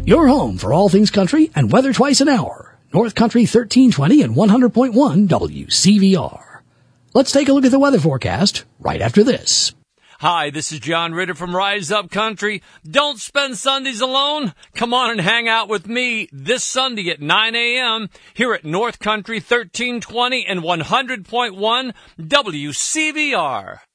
Your home for all things country and weather twice an hour. North Country 1320 and 100.1 WCVR. Let's take a look at the weather forecast right after this. Hi, this is John Ritter from Rise Up Country. Don't spend Sundays alone. Come on and hang out with me this Sunday at 9 a.m. here at North Country 1320 and 100.1 WCVR.